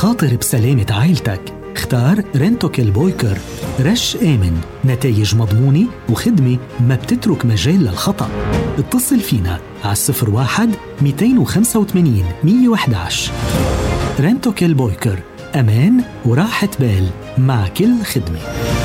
خاطر بسلامة عائلتك اختار رنتوكيل بويكر. رش آمن، نتائج مضمونة وخدمة ما بتترك مجال للخطأ. اتصل فينا على 01-285-111. رنتوكيل بويكر، أمان وراحة بال مع كل خدمة.